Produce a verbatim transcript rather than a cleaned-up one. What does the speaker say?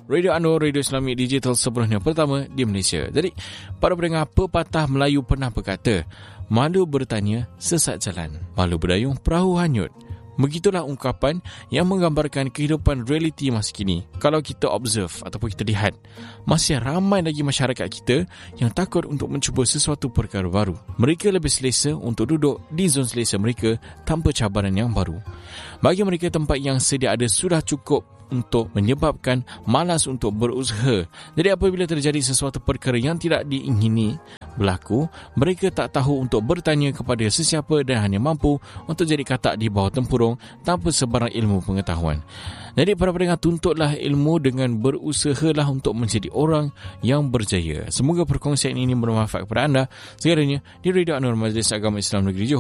Radio Anur, Radio Islamic Digital sepenuhnya pertama di Malaysia. Jadi, para pendengar, pepatah Melayu pernah berkata, malu bertanya, sesat jalan. Malu berdayung, perahu hanyut. Begitulah ungkapan yang menggambarkan kehidupan realiti masa kini. Kalau kita observe ataupun kita lihat, masih ramai lagi masyarakat kita yang takut untuk mencuba sesuatu perkara baru. Mereka lebih selesa untuk duduk di zon selesa mereka tanpa cabaran yang baru. Bagi mereka, tempat yang sedia ada sudah cukup untuk menyebabkan malas untuk berusaha. Jadi apabila terjadi sesuatu perkara yang tidak diingini berlaku, mereka tak tahu untuk bertanya kepada sesiapa dan hanya mampu untuk jadi katak di bawah tempurung tanpa sebarang ilmu pengetahuan. Jadi para pendengar, tuntutlah ilmu dengan berusahalah untuk menjadi orang yang berjaya. Semoga perkongsian ini bermanfaat kepada anda segalanya di Radio Anwar Majlis Agama Islam Negeri Johor.